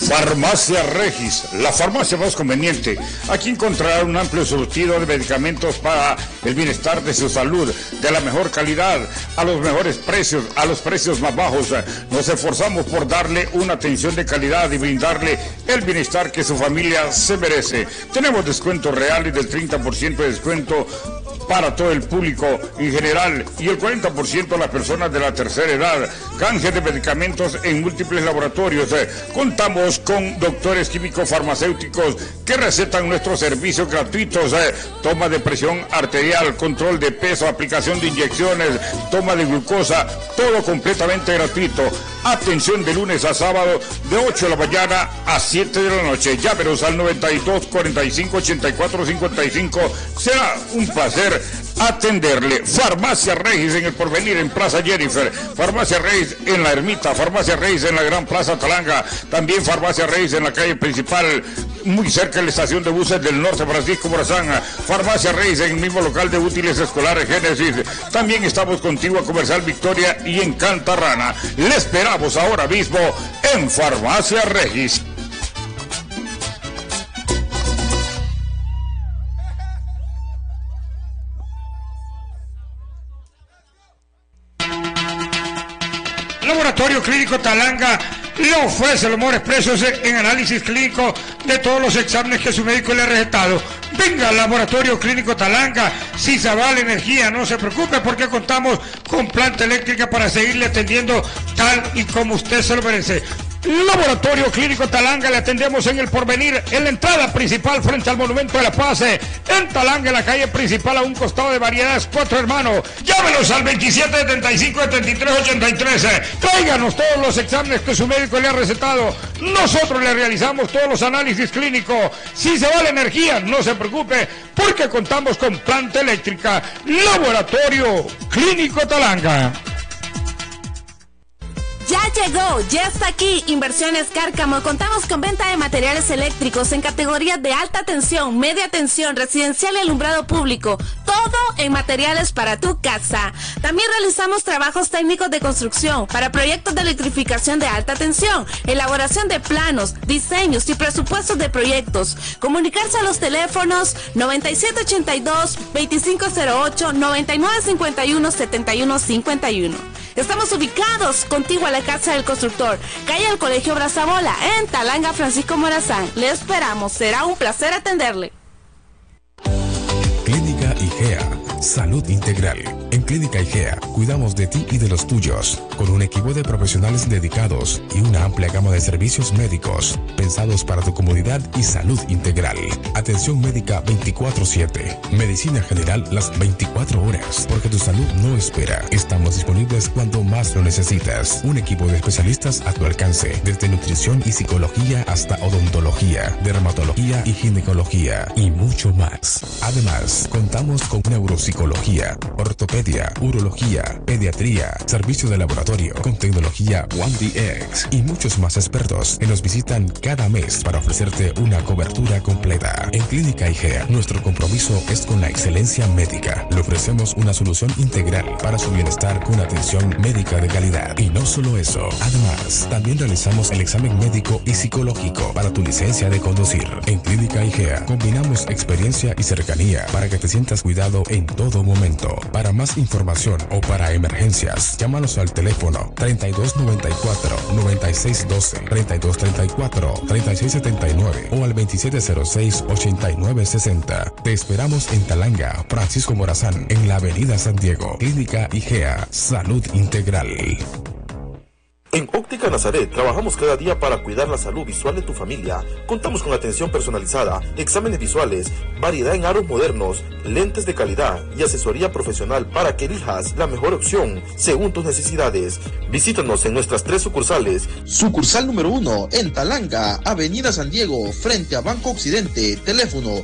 Farmacia Regis, la farmacia más conveniente. Aquí encontrará un amplio surtido de medicamentos para el bienestar de su salud, de la mejor calidad, a los mejores precios, a los precios más bajos. Nos esforzamos por darle una atención de calidad y brindarle el bienestar que su familia se merece. Tenemos descuentos reales del 30% de descuento para todo el público en general y el 40% a las personas de la tercera edad. Canje de medicamentos en múltiples laboratorios. Contamos con doctores químicos farmacéuticos que recetan nuestros servicios gratuitos. Toma de presión arterial, control de peso, aplicación de inyecciones, toma de glucosa, todo completamente gratuito. Atención de lunes a sábado de 8 de la mañana a 7 de la noche. Llámenos al 92 45 84 55. Será un placer atenderle. Farmacia Regis en El Porvenir, en Plaza Jennifer. Farmacia Regis en La Ermita. Farmacia Regis en la Gran Plaza Talanga. También Farmacia Regis en la calle principal, muy cerca de la estación de buses del norte, Francisco Morazán. Farmacia Regis en el mismo local de útiles escolares Génesis. También estamos contigo a Comercial Victoria y en Cantarrana. Le esperamos ahora mismo en Farmacia Regis. Laboratorio Clínico Talanga le ofrece los mejores precios en análisis clínico de todos los exámenes que su médico le ha recetado. Venga al Laboratorio Clínico Talanga. Si se va la energía, no se preocupe porque contamos con planta eléctrica para seguirle atendiendo tal y como usted se lo merece. Laboratorio Clínico Talanga, le atendemos en El Porvenir, en la entrada principal frente al Monumento de la Paz, en Talanga, en la calle principal, a un costado de Variedades Cuatro Hermanos. Llámenos al 2775-7383. Tráiganos todos los exámenes que su médico le ha recetado. Nosotros le realizamos todos los análisis clínicos. Si se va la energía, no se preocupe porque contamos con planta eléctrica. Laboratorio Clínico Talanga. Ya llegó, ya está aquí Inversiones Cárcamo. Contamos con venta de materiales eléctricos en categorías de alta tensión, media tensión, residencial y alumbrado público. Todo en materiales para tu casa. También realizamos trabajos técnicos de construcción para proyectos de electrificación de alta tensión, elaboración de planos, diseños y presupuestos de proyectos. Comunicarse a los teléfonos 9782-2508, 9951-7151. Estamos ubicados contigo a la Casa del Constructor, calle del Colegio Brazabola, en Talanga, Francisco Morazán. Le esperamos, será un placer atenderle. Clínica IGEA, salud integral. En Clínica IGEA cuidamos de ti y de los tuyos, con un equipo de profesionales dedicados y una amplia gama de servicios médicos pensados para tu comodidad y salud integral. Atención médica 24/7, medicina general las 24 horas, porque tu salud no espera. Estamos disponibles cuando más lo necesitas. Un equipo de especialistas a tu alcance, desde nutrición y psicología hasta odontología, dermatología y ginecología y mucho más. Además, contamos con neuropsicología, ortopedia, urología, pediatría, servicio de laboratorio con tecnología 1DX y muchos más expertos que nos visitan cada mes para ofrecerte una cobertura completa. En Clínica IGEA, nuestro compromiso es con la excelencia médica. Le ofrecemos una solución integral para su bienestar con atención médica de calidad. Y no solo eso, además, también realizamos el examen médico y psicológico para tu licencia de conducir. En Clínica IGEA combinamos experiencia y cercanía para que te sientas cuidado en todo momento. Para más información o para emergencias, llámanos al teléfono 3294-9612, 3234-3679 o al 2706-8960. Te esperamos en Talanga, Francisco Morazán, en la avenida San Diego. Clínica IGEA, salud integral. En Óptica Nazaret trabajamos cada día para cuidar la salud visual de tu familia. Contamos con atención personalizada, exámenes visuales, variedad en aros modernos, lentes de calidad y asesoría profesional para que elijas la mejor opción según tus necesidades. Visítanos en nuestras 3 sucursales. Sucursal número 1 en Talanga, Avenida San Diego, frente a Banco Occidente, teléfono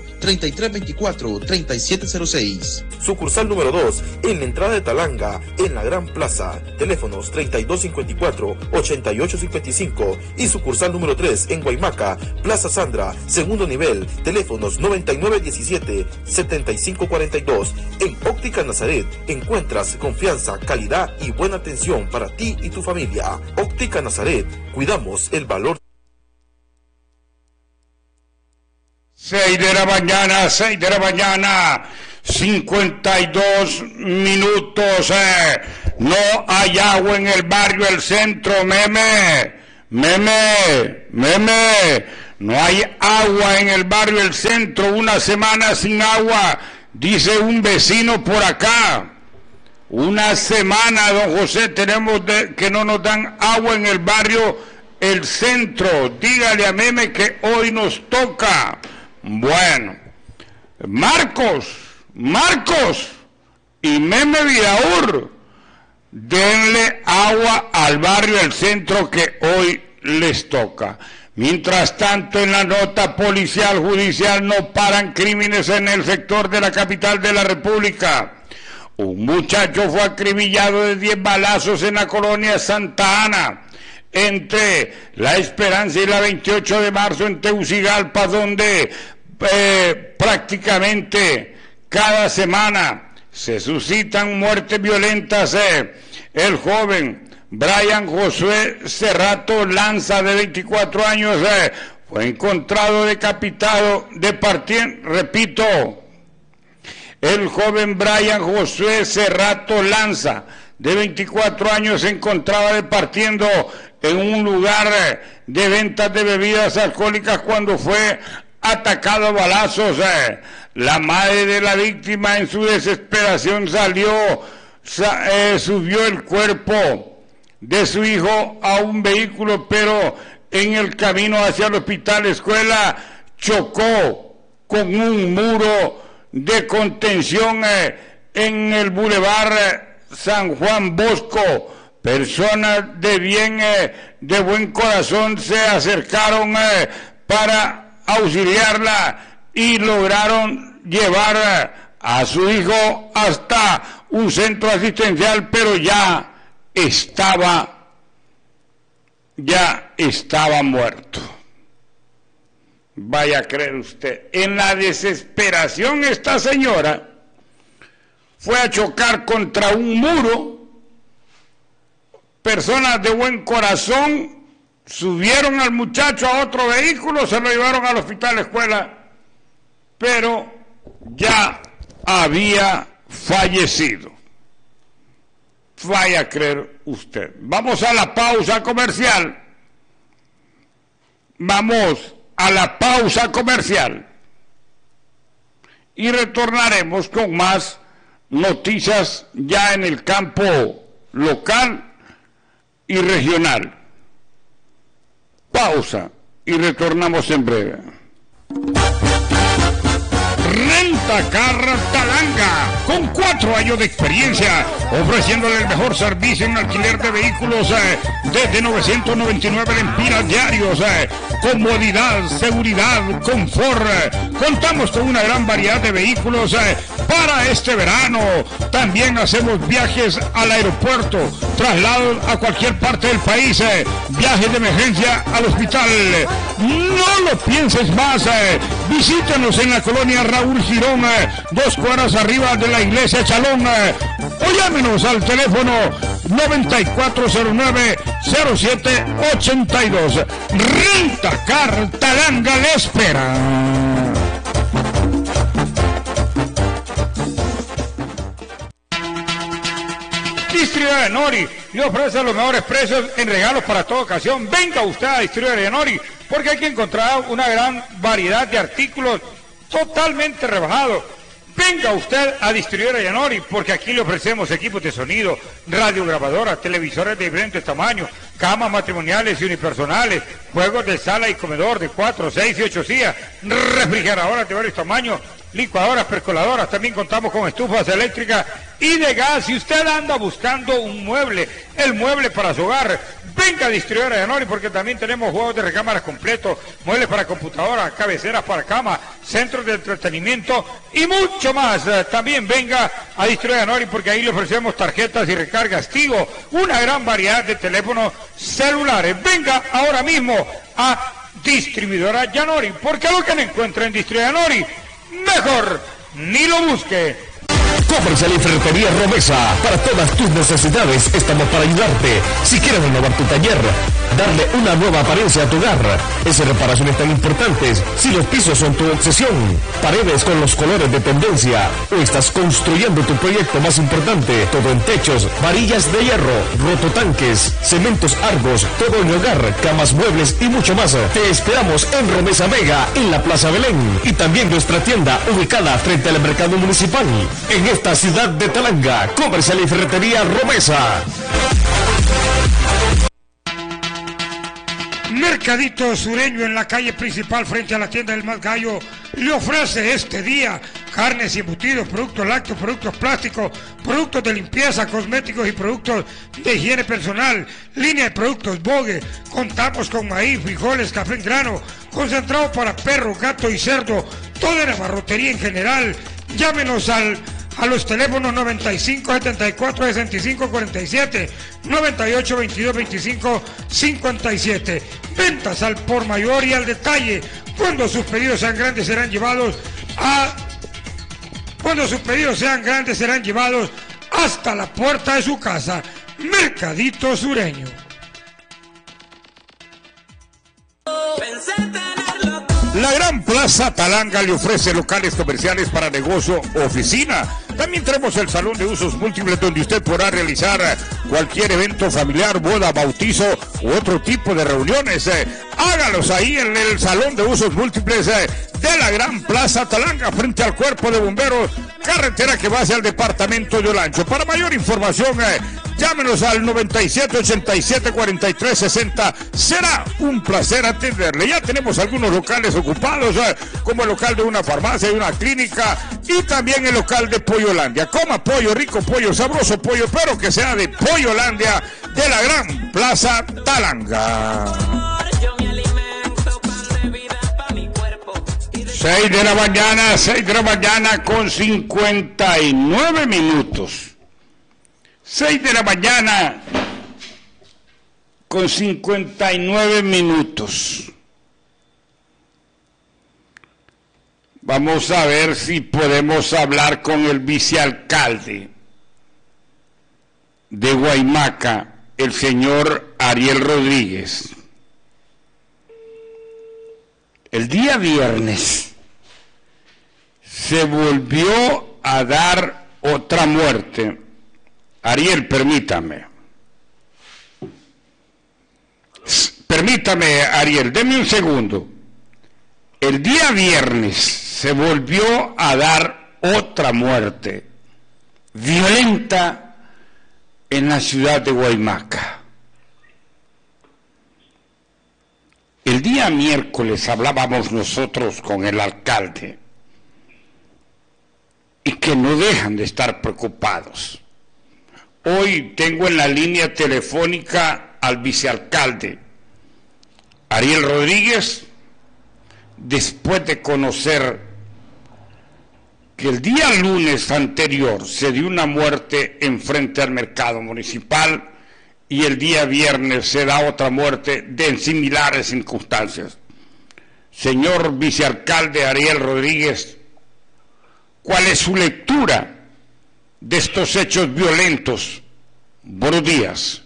3324-3706. Sucursal número 2 en la entrada de Talanga, en la Gran Plaza, teléfonos 3254-8855 y sucursal número 3 en Guaymaca, Plaza Sandra, segundo nivel, teléfonos 9917-7542. En Óptica Nazaret encuentras confianza, calidad y buena atención para ti y tu familia. Óptica Nazaret, cuidamos el valor. 6 de la mañana, 52 minutos. No hay agua en el barrio El Centro, meme. No hay agua en el barrio El Centro, una semana sin agua, dice un vecino por acá. Una semana, don José, tenemos que no nos dan agua en el barrio El Centro. Dígale a Meme que hoy nos toca. Bueno, Marcos y Meme Vidaur, denle agua al barrio El Centro que hoy les toca. Mientras tanto, en la nota policial judicial, no paran crímenes en el sector de la capital de la República. Un muchacho fue acribillado de 10 balazos en la colonia Santa Ana, entre La Esperanza y la 28 de marzo en Tegucigalpa, donde prácticamente cada semana se suscitan muertes violentas. El joven Brian Josué Cerrato Lanza, de 24 años, fue encontrado decapitado el joven Brian Josué Cerrato Lanza, de 24 años, se encontraba departiendo en un lugar de ventas de bebidas alcohólicas cuando fue atacado a balazos. La madre de la víctima, en su desesperación, subió el cuerpo de su hijo a un vehículo, pero en el camino hacia el hospital escuela chocó con un muro de contención en el bulevar San Juan Bosco. Personas de bien, de buen corazón, se acercaron para auxiliarla y lograron llevar a su hijo hasta un centro asistencial, pero ya estaba muerto. Vaya a creer usted, en la desesperación esta señora fue a chocar contra un muro. Personas de buen corazón subieron al muchacho a otro vehículo, se lo llevaron al hospital escuela, pero ya había fallecido. Vaya a creer usted. Vamos a la pausa comercial. Y retornaremos con más noticias ya en el campo local y regional. Pausa y retornamos en breve. Rentacar Talanga, con 4 años de experiencia, ofreciéndole el mejor servicio en alquiler de vehículos desde 999 lempiras diarios, comodidad, seguridad, confort. Contamos con una gran variedad de vehículos para este verano. También hacemos viajes al aeropuerto, traslados a cualquier parte del país, viajes de emergencia al hospital. No lo pienses más, visítenos en la colonia Raúl Girón, 2 cuadras arriba de la iglesia Chalón, o llámenos al teléfono 9409-0782. Rentacar Talanga le espera. Distribuidora Nori le ofrece los mejores precios en regalos para toda ocasión. Venga usted a Distribuidora Nori, porque aquí encontrará una gran variedad de artículos totalmente rebajados. Venga usted a Distribuidora Yanori, porque aquí le ofrecemos equipos de sonido, radiograbadoras, televisores de diferentes tamaños, camas matrimoniales y unipersonales, juegos de sala y comedor de 4, 6 y 8 sillas, refrigeradoras de varios tamaños, licuadoras, percoladoras. También contamos con estufas eléctricas y de gas. Si usted anda buscando un mueble, el mueble para su hogar, venga a Distribuidora Yanori, porque también tenemos juegos de recámaras completos, muebles para computadoras, cabeceras para cama, centros de entretenimiento y mucho más. También venga a Distribuidora Yanori, porque ahí le ofrecemos tarjetas y recargas Tigo, una gran variedad de teléfonos celulares. Venga ahora mismo a Distribuidora Yanori, porque lo que no encuentra en Distribuidora Yanori, mejor ni lo busque. Comercial y Ferretería Romesa. Para todas tus necesidades estamos para ayudarte. Si quieres renovar tu taller, darle una nueva apariencia a tu hogar. Esas reparaciones tan importantes, si los pisos son tu obsesión, paredes con los colores de tendencia, o estás construyendo tu proyecto más importante, todo en techos, varillas de hierro, rototanques, cementos Argos, todo en hogar, camas, muebles y mucho más. Te esperamos en Romesa Vega, en la Plaza Belén, y también nuestra tienda ubicada frente al mercado municipal, en esta ciudad de Talanga. Comercial y Ferretería Romesa. Mercadito Sureño en la calle principal frente a la tienda del Más Gallo le ofrece este día carnes y embutidos, productos lácteos, productos plásticos, productos de limpieza, cosméticos y productos de higiene personal, línea de productos Bogue. Contamos con maíz, frijoles, café en grano, concentrado para perro, gato y cerdo, toda la barrotería en general. Llámenos a los teléfonos 95 74 65 47, 98 22 25 57. Ventas al por mayor y al detalle. Cuando sus pedidos sean grandes serán llevados hasta la puerta de su casa. Mercadito Sureño. La Gran Plaza Talanga le ofrece locales comerciales para negocio o oficina. También tenemos el salón de usos múltiples donde usted podrá realizar cualquier evento familiar, boda, bautizo u otro tipo de reuniones. Hágalos ahí en el salón de usos múltiples de la Gran Plaza Talanga, frente al Cuerpo de Bomberos, carretera que va hacia el departamento de Olancho. Para mayor información, llámenos al 97 87 43 60. Será un placer atenderle. Ya tenemos algunos locales ocupados, como el local de una farmacia y una clínica, y también el local de Pollolandia. Coma pollo, rico pollo, sabroso pollo, pero que sea de Pollolandia, de la Gran Plaza Talanga. 6 de la mañana con 59 minutos. 6 de la mañana con 59 minutos. Vamos a ver si podemos hablar con el vicealcalde de Guaymaca, el señor Ariel Rodríguez. El día viernes se volvió a dar otra muerte. Ariel, permítame, Ariel, deme un segundo. El día viernes se volvió a dar otra muerte violenta en la ciudad de Guaymaca. El día miércoles hablábamos nosotros con el alcalde y que no dejan de estar preocupados. Hoy tengo en la línea telefónica al vicealcalde Ariel Rodríguez, después de conocer que el día lunes anterior se dio una muerte enfrente al mercado municipal y el día viernes se da otra muerte en similares circunstancias. Señor vicealcalde Ariel Rodríguez, ¿cuál es su lectura de estos hechos violentos? Buenos días.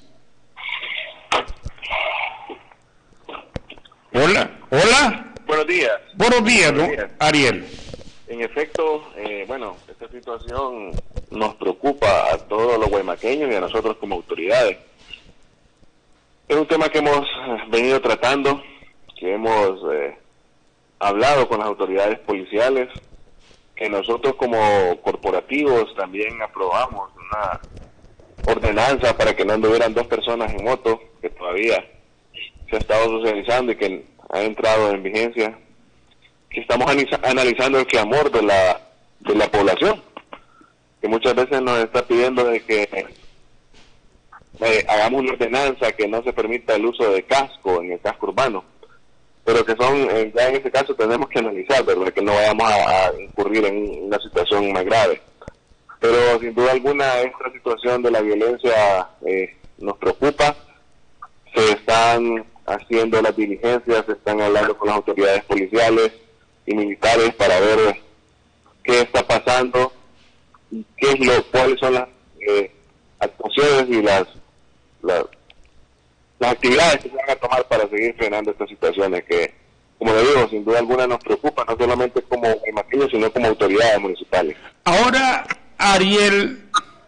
Hola. Buenos días. Buenos días, ¿no? Ariel. En efecto, esta situación nos preocupa a todos los guaymaqueños y a nosotros como autoridades. Es un tema que hemos venido tratando, que hemos hablado con las autoridades policiales, que nosotros como corporativos también aprobamos una ordenanza para que no anduvieran 2 personas en moto, que todavía se ha estado socializando y que ha entrado en vigencia, que estamos analizando el clamor de la población, que muchas veces nos está pidiendo de que hagamos una ordenanza que no se permita el uso de casco en el casco urbano, pero que ya en este caso tenemos que analizar, ¿verdad? Que no vayamos a incurrir en una situación más grave. Pero sin duda alguna esta situación de la violencia nos preocupa. Se están haciendo las diligencias, se están hablando con las autoridades policiales y militares para ver qué está pasando y cuáles son las actuaciones y las actividades que se van a tomar para seguir frenando estas situaciones que, como le digo, sin duda alguna nos preocupan, no solamente como guaymaqueños, sino como autoridades municipales. Ahora, Ariel,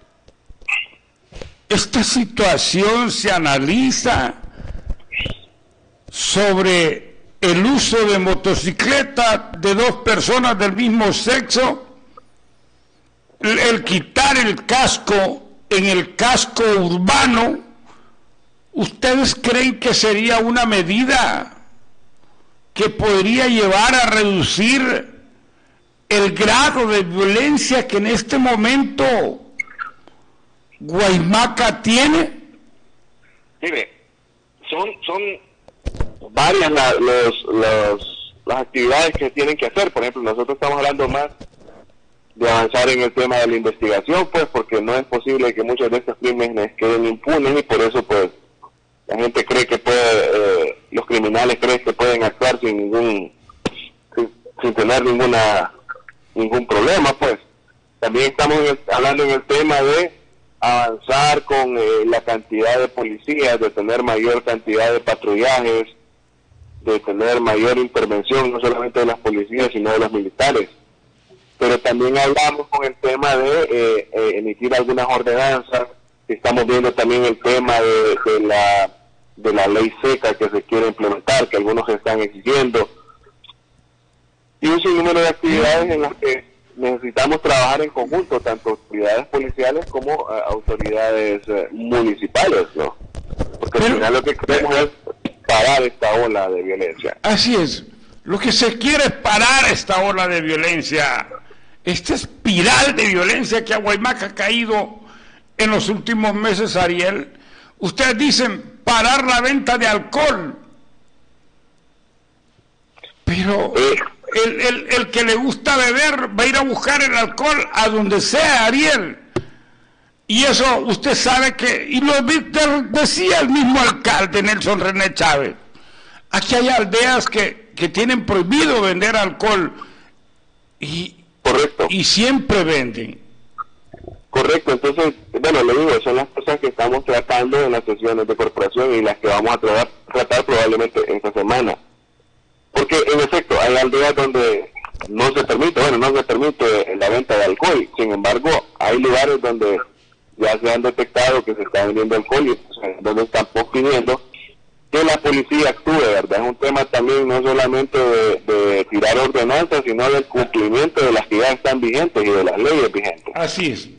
esta situación se analiza sobre el uso de motocicleta de dos personas del mismo sexo, el quitar el casco en el casco urbano. ¿Ustedes creen que sería una medida que podría llevar a reducir el grado de violencia que en este momento Guaymaca tiene? Mire, son varias las actividades que tienen que hacer. Por ejemplo, nosotros estamos hablando más de avanzar en el tema de la investigación, pues porque no es posible que muchos de estos crímenes queden impunes, y por eso pues la gente cree que los criminales creen que pueden actuar sin tener ningún problema. Pues también estamos hablando en el tema de avanzar con la cantidad de policías, de tener mayor cantidad de patrullajes, de tener mayor intervención, no solamente de las policías, sino de los militares. Pero también hablamos con el tema de emitir algunas ordenanzas. Estamos viendo también el tema de la ley seca que se quiere implementar, que algunos están exigiendo, y un sinnúmero de actividades en las que necesitamos trabajar en conjunto, tanto autoridades policiales como autoridades municipales, ¿no? Porque al final lo que queremos es parar esta ola de violencia. Así es, lo que se quiere es parar esta ola de violencia, esta espiral de violencia que a Guaymaca ha caído en los últimos meses, Ariel. Ustedes dicen parar la venta de alcohol, pero el que le gusta beber va a ir a buscar el alcohol a donde sea, Ariel. Y eso usted sabe que, y lo decía el mismo alcalde Nelson René Chávez, aquí hay aldeas que tienen prohibido vender alcohol y, correcto, y siempre venden. Correcto, entonces, bueno, le digo, son las cosas que estamos tratando en las sesiones de corporación y las que vamos a tratar probablemente esta semana. Porque, en efecto, hay aldeas donde no se permite la venta de alcohol. Sin embargo, hay lugares donde ya se han detectado que se está vendiendo alcohol y donde están pidiendo que la policía actúe, ¿verdad? Es un tema también no solamente de tirar ordenanzas, sino del cumplimiento de las que ya están vigentes y de las leyes vigentes. Así es.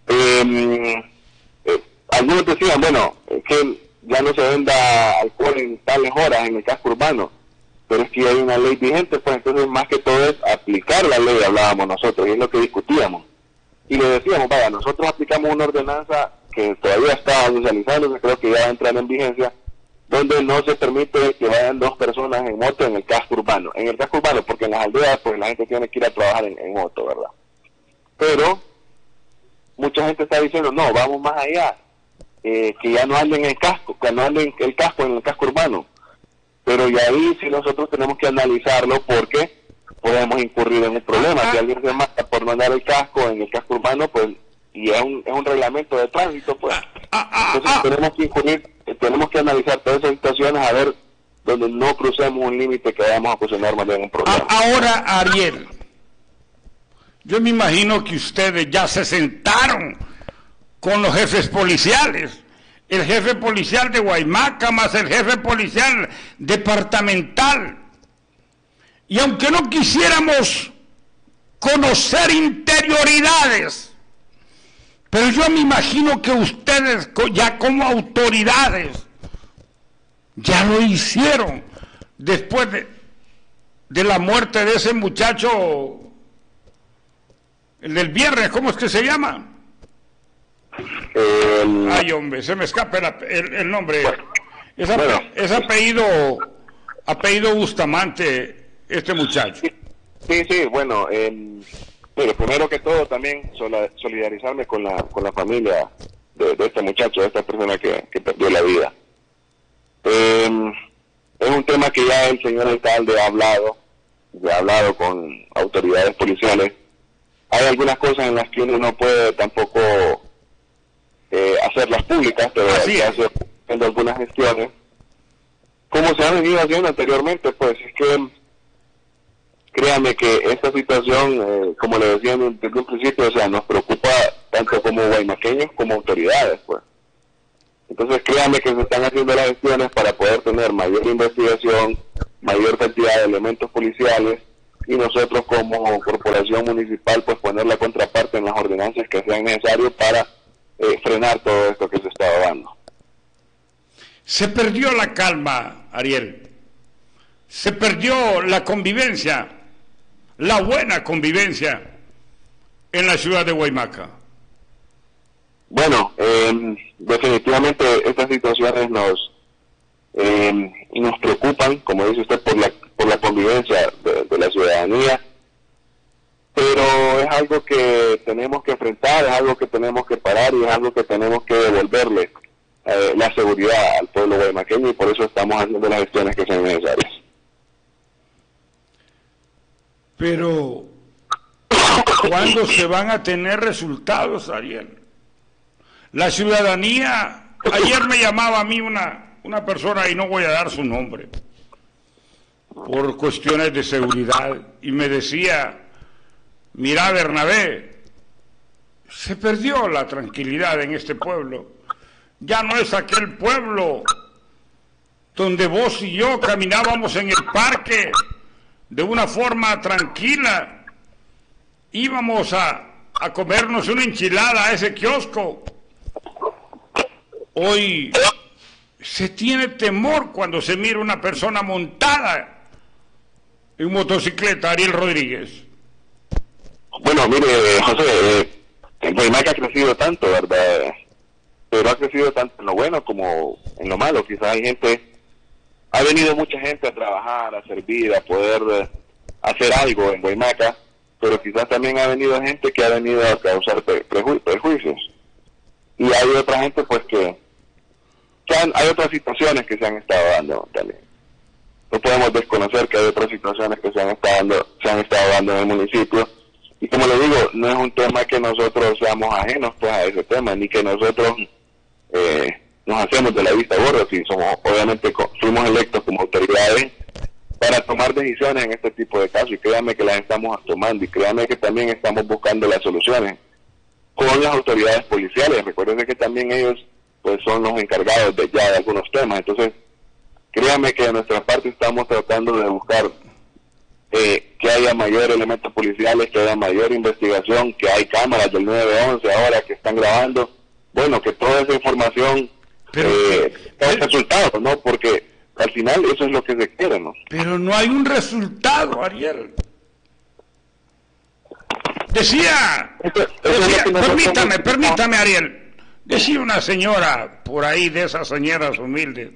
Algunos decían, bueno, que ya no se venda alcohol en tales horas en el casco urbano, pero es que hay una ley vigente, pues entonces más que todo es aplicar la ley, hablábamos nosotros, y es lo que discutíamos. Y le decíamos, vaya, nosotros aplicamos una ordenanza que todavía está socializándose, creo que ya va a entrar en vigencia, donde no se permite que vayan dos personas en moto en el casco urbano. En el casco urbano, porque en las aldeas, pues la gente tiene que ir a trabajar en moto, ¿verdad? Pero mucha gente está diciendo, no, vamos más allá, que ya no anden en el casco, que no anden el casco en el casco urbano. Pero y ahí sí nosotros tenemos que analizarlo, porque podemos incurrir en un problema. Si alguien se mata por no andar el casco en el casco urbano, pues, y es un reglamento de tránsito, pues. Entonces tenemos que analizar todas esas situaciones, a ver donde no crucemos un límite que vayamos a ocasionar más bien un problema. Ahora, Ariel, yo me imagino que ustedes ya se sentaron con los jefes policiales, el jefe policial de Guaymaca más el jefe policial departamental. Y aunque no quisiéramos conocer interioridades, pero yo me imagino que ustedes ya como autoridades ya lo hicieron después de la muerte de ese muchacho, el del viernes, ¿cómo es que se llama? Ay, hombre, se me escapa el nombre. Es apellido Bustamante, este muchacho. Sí, bueno, mire, primero que todo también solidarizarme con la familia de este muchacho, de esta persona que perdió la vida. Es un tema que ya el señor alcalde ha hablado con autoridades policiales. Hay algunas cosas en las que uno no puede tampoco hacerlas públicas, pero haciendo algunas gestiones, como se han venido haciendo anteriormente. Pues es que créame que esta situación, como le decía desde un principio, o sea, nos preocupa tanto como guaymaqueños como autoridades, pues. Entonces créame que se están haciendo las gestiones para poder tener mayor investigación, mayor cantidad de elementos policiales, y nosotros como corporación municipal pues poner la contraparte en las ordenanzas que sean necesarias para frenar todo esto que se está dando. Se perdió la calma, Ariel. Se perdió la convivencia, la buena convivencia en la ciudad de Guaymaca. Bueno, definitivamente estas situaciones nos preocupan, como dice usted, por la convivencia de la ciudadanía, pero es algo que tenemos que enfrentar, es algo que tenemos que parar y es algo que tenemos que devolverle la seguridad al pueblo guaymaqueño, y por eso estamos haciendo las gestiones que sean necesarias. Pero, ¿cuándo se van a tener resultados, Ariel? La ciudadanía, ayer me llamaba a mí una persona, y no voy a dar su nombre, por cuestiones de seguridad, y me decía, mira Bernabé, se perdió la tranquilidad en este pueblo, ya no es aquel pueblo donde vos y yo caminábamos en el parque de una forma tranquila, íbamos a comernos una enchilada a ese kiosco. Hoy se tiene temor cuando se mira una persona montada en motocicleta, Ariel Rodríguez. Bueno, mire, José, Guaymaca ha crecido tanto, ¿verdad? Pero ha crecido tanto en lo bueno como en lo malo. Quizás ha venido mucha gente a trabajar, a servir, a poder hacer algo en Guaymaca, pero quizás también ha venido gente que ha venido a causar prejuicios. Y hay otra gente pues que hay otras situaciones que se han estado dando también. No podemos desconocer que hay otras situaciones que se han estado dando en el municipio, y como le digo, no es un tema que nosotros seamos ajenos pues a ese tema, ni que nosotros nos hacemos de la vista gorda. Si obviamente fuimos electos como autoridades para tomar decisiones en este tipo de casos, y créanme que las estamos tomando, y créanme que también estamos buscando las soluciones con las autoridades policiales. Recuerden que también ellos pues son los encargados de algunos temas. Entonces créanme que de nuestra parte estamos tratando de buscar que haya mayor elementos policiales, que haya mayor investigación, que hay cámaras del 911 ahora que están grabando, bueno, que toda esa información tenga resultados, ¿no? Porque al final eso es lo que se quiere, ¿no? Pero no hay un resultado, Ariel. Decía, permítame, Ariel. Decía una señora por ahí, de esas señoras humildes,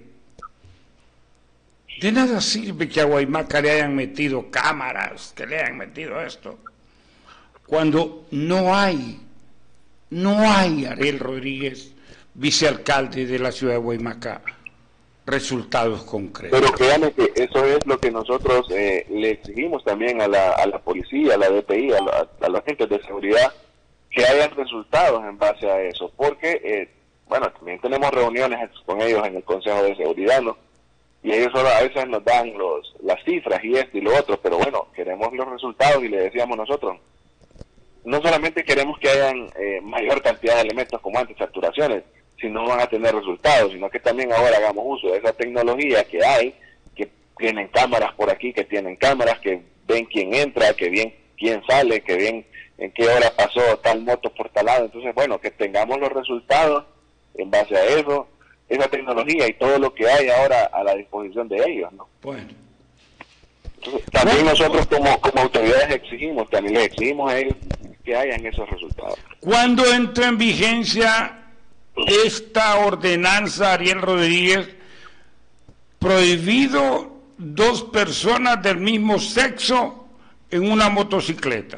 de nada sirve que a Guaymaca le hayan metido cámaras, que le hayan metido esto, cuando no hay, Ariel Rodríguez, vicealcalde de la ciudad de Guaymaca, resultados concretos. Pero créanme que eso es lo que nosotros le exigimos también a la policía, a la DPI, a la gente de seguridad, que hayan resultados en base a eso, porque, también tenemos reuniones con ellos en el Consejo de Seguridad, ¿no? Y ellos solo a veces nos dan las cifras y esto y lo otro, pero bueno, queremos los resultados, y le decíamos nosotros, no solamente queremos que hayan mayor cantidad de elementos como antes, saturaciones, si no van a tener resultados, sino que también ahora hagamos uso de esa tecnología que hay, que tienen cámaras por aquí, que tienen cámaras que ven quién entra, que ven quién sale, que ven en qué hora pasó tal moto por tal lado. Entonces, bueno, que tengamos los resultados en base a eso, esa tecnología y todo lo que hay ahora a la disposición de ellos, ¿no? Bueno. Entonces, también nosotros como autoridades también les exigimos a ellos que hayan esos resultados. ¿Cuándo entra en vigencia esta ordenanza, Ariel Rodríguez? Prohibido 2 personas del mismo sexo en una motocicleta.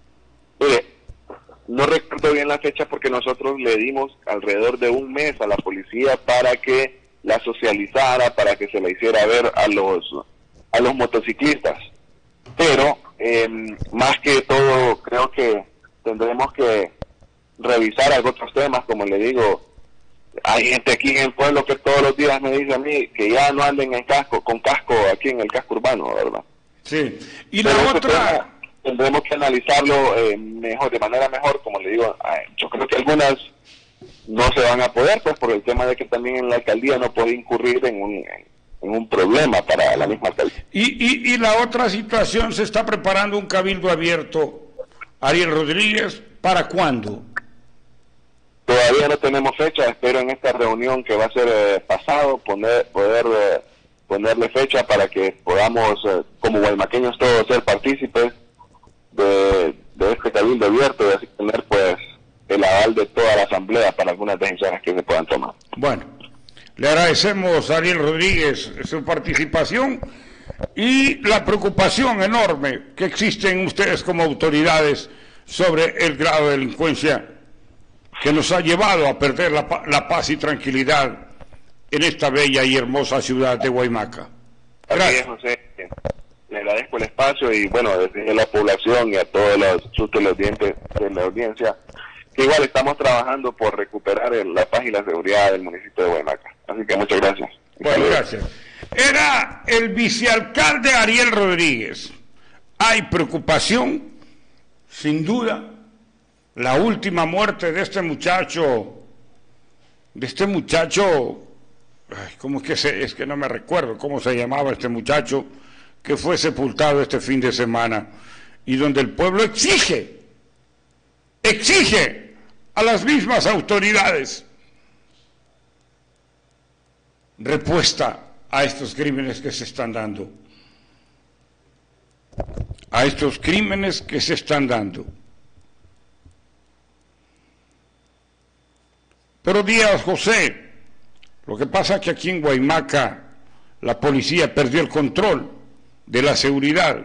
No recuerdo bien la fecha porque nosotros le dimos alrededor de un mes a la policía para que la socializara, para que se la hiciera ver a los motociclistas. Pero más que todo creo que tendremos que revisar otros temas, como le digo, Hay gente aquí en el pueblo que todos los días me dice a mí que ya no anden con casco aquí en el casco urbano, ¿verdad? Sí. Y pero la otra... Tendremos que analizarlo de manera mejor, como le digo. Yo creo que algunas no se van a poder, pues por el tema de que también en la alcaldía no puede incurrir en un problema para la misma alcaldía. Y la otra situación, se está preparando un cabildo abierto, Ariel Rodríguez, ¿para cuándo? Todavía no tenemos fecha, espero en esta reunión que va a ser pasado ponerle fecha para que podamos, como guaymaqueños todos, ser partícipes de este cabildo abierto y así tener pues el aval de toda la asamblea para algunas decisiones que se puedan tomar. Bueno, le agradecemos a Ariel Rodríguez su participación y la preocupación enorme que existen ustedes como autoridades sobre el grado de delincuencia que nos ha llevado a perder la paz y tranquilidad en esta bella y hermosa ciudad de Guaymaca. Gracias, José. Le agradezco el espacio y bueno, decirle a la población y a todos los televidentes de la audiencia que igual estamos trabajando por recuperar la paz y la seguridad del municipio de Guaymaca. Así que muchas gracias. Bueno, gracias. Era el vicealcalde Ariel Rodríguez. Hay preocupación, sin duda. La última muerte de este muchacho, ¿cómo es que no me recuerdo cómo se llamaba este muchacho que fue sepultado este fin de semana y donde el pueblo exige a las mismas autoridades respuesta a estos crímenes que se están dando. Pero Díaz José, lo que pasa es que aquí en Guaymaca la policía perdió el control de la seguridad.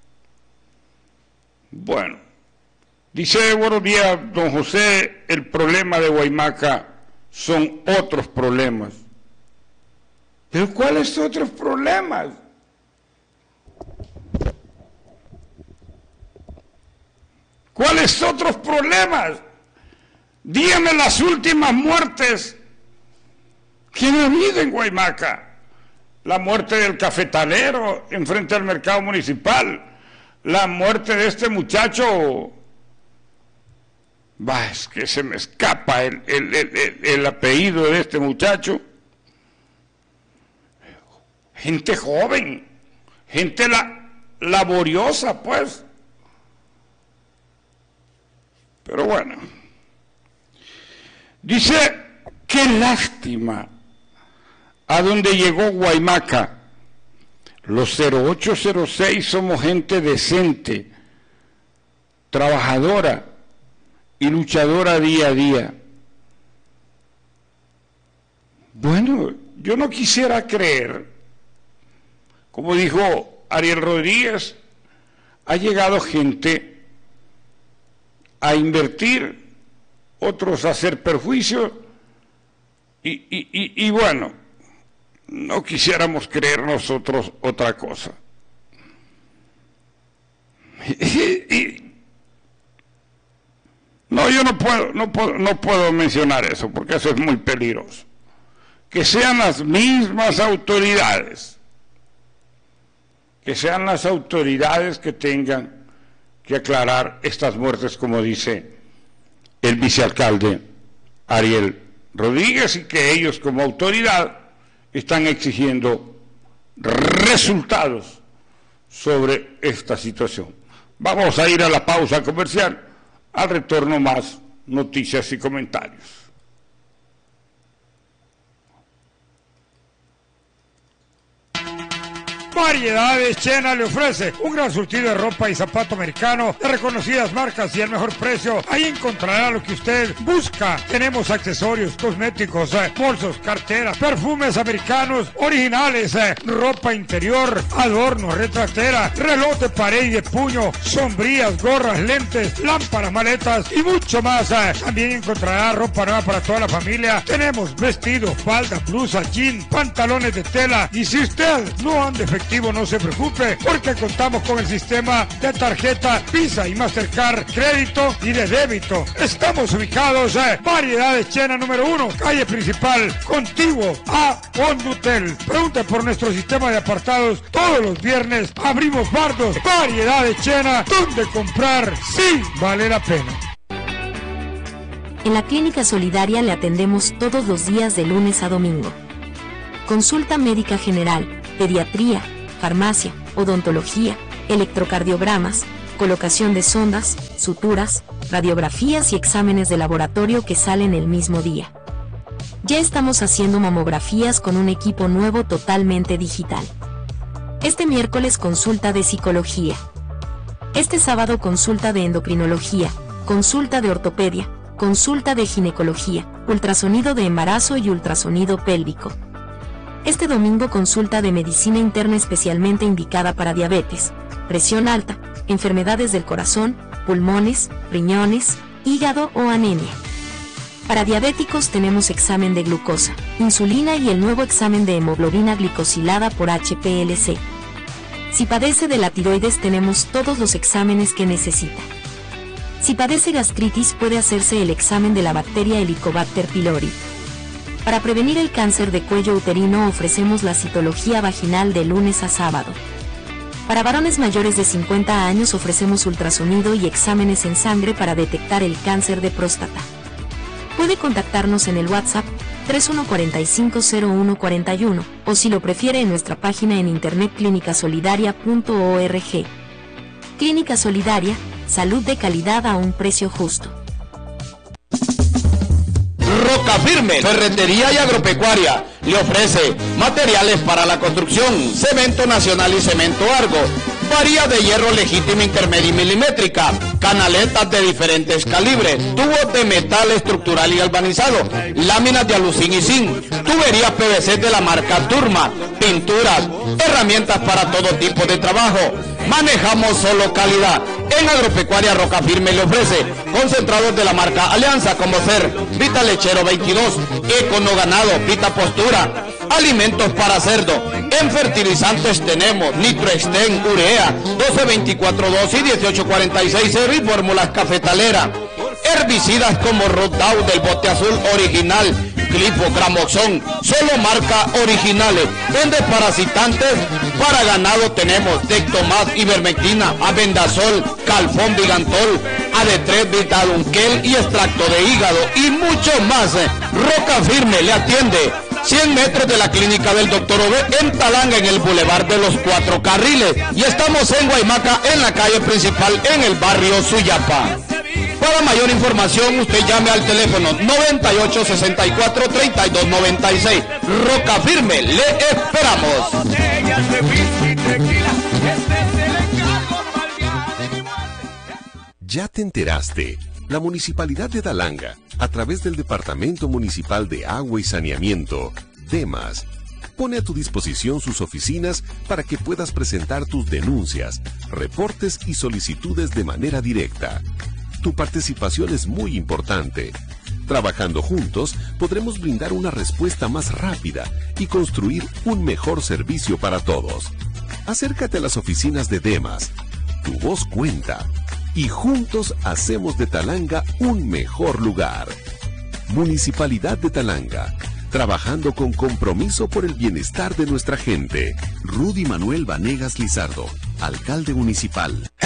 Bueno, dice buenos días, don José, el problema de Guaymaca son otros problemas. ¿Pero cuáles otros problemas? ¿Cuáles otros problemas? Dígame las últimas muertes que han habido en Guaymaca. La muerte del cafetalero enfrente al mercado municipal. La muerte de este muchacho. Es que se me escapa el apellido de este muchacho. Gente joven, gente laboriosa, pues. Pero bueno. Dice, qué lástima a donde llegó Guaymaca. Los 0806 somos gente decente, trabajadora y luchadora día a día. Bueno, yo no quisiera creer, como dijo Ariel Rodríguez, ha llegado gente a invertir, otros a hacer perjuicio, y bueno, no quisiéramos creer nosotros otra cosa. No, yo no puedo mencionar eso, porque eso es muy peligroso. Que sean las mismas autoridades, que tengan que aclarar estas muertes, como dice el vicealcalde Ariel Rodríguez, y que ellos como autoridad están exigiendo resultados sobre esta situación. Vamos a ir a la pausa comercial, al retorno más noticias y comentarios. Variedades Chena le ofrece un gran surtido de ropa y zapato americano de reconocidas marcas y al mejor precio. Ahí encontrará lo que usted busca. Tenemos accesorios, cosméticos, bolsos, carteras, perfumes americanos originales, ropa interior, adornos, retratera, reloj de pared y de puño, sombrillas, gorras, lentes, lámparas, maletas y mucho más. También encontrará ropa nueva para toda la familia. Tenemos vestidos, faldas, blusas, jeans, pantalones de tela, y si usted no anda efectivo efectivo no se preocupe, porque contamos con el sistema de tarjeta Visa y Mastercard, crédito y de débito. Estamos ubicados en Variedades Chena número 1, calle principal, contiguo a Condutel. Pregunte por nuestro sistema de apartados. Todos los viernes abrimos bardos. Variedades Chena, donde comprar sí vale la pena. En la Clínica Solidaria le atendemos todos los días de lunes a domingo. Consulta médica general, pediatría, farmacia, odontología, electrocardiogramas, colocación de sondas, suturas, radiografías y exámenes de laboratorio que salen el mismo día. Ya estamos haciendo mamografías con un equipo nuevo totalmente digital. Este miércoles consulta de psicología. Este sábado consulta de endocrinología, consulta de ortopedia, consulta de ginecología, ultrasonido de embarazo y ultrasonido pélvico. Este domingo consulta de medicina interna especialmente indicada para diabetes, presión alta, enfermedades del corazón, pulmones, riñones, hígado o anemia. Para diabéticos tenemos examen de glucosa, insulina y el nuevo examen de hemoglobina glicosilada por HPLC. Si padece de la tiroides tenemos todos los exámenes que necesita. Si padece gastritis puede hacerse el examen de la bacteria Helicobacter pylori. Para prevenir el cáncer de cuello uterino ofrecemos la citología vaginal de lunes a sábado. Para varones mayores de 50 años ofrecemos ultrasonido y exámenes en sangre para detectar el cáncer de próstata. Puede contactarnos en el WhatsApp 31450141 o si lo prefiere en nuestra página en internet clinicasolidaria.org. Clínica Solidaria, salud de calidad a un precio justo. Roca Firme, ferretería y agropecuaria, le ofrece materiales para la construcción, cemento nacional y cemento Argo, varía de hierro legítima intermedia y milimétrica, canaletas de diferentes calibres, tubos de metal estructural y galvanizado, láminas de alucín y zinc, tuberías PVC de la marca Turma, pinturas, herramientas para todo tipo de trabajo. Manejamos solo calidad. En Agropecuaria Roca Firme le ofrece concentrados de la marca Alianza como ser Vita Lechero 22, Econo Ganado, Vita Postura, alimentos para cerdo. En fertilizantes tenemos Nitroexten, Urea, 1224-2 y 1846 y fórmulas cafetalera. Herbicidas como Rodau del bote azul original, Glifo, Gramoxón, solo marca originales. En desparasitantes para ganado tenemos Dectomat, Ivermectina, Abendazol, Calfón, Vigantol, AD3, Vitadunquel y extracto de hígado y mucho más. Roca Firme le atiende 100 metros de la clínica del Dr. Ove en Talanga, en el Boulevard de los 4 Carriles. Y estamos en Guaymaca, en la calle principal, en el barrio Suyapa. Para mayor información, usted llame al teléfono 9864-3296. Roca Firme, le esperamos. ¿Ya te enteraste? La Municipalidad de Talanga, a través del Departamento Municipal de Agua y Saneamiento, DEMAS, pone a tu disposición sus oficinas para que puedas presentar tus denuncias, reportes y solicitudes de manera directa. Tu participación es muy importante. Trabajando juntos, podremos brindar una respuesta más rápida y construir un mejor servicio para todos. Acércate a las oficinas de DEMAS. Tu voz cuenta. Y juntos hacemos de Talanga un mejor lugar. Municipalidad de Talanga. Trabajando con compromiso por el bienestar de nuestra gente. Rudy Manuel Vanegas Lizardo, alcalde municipal.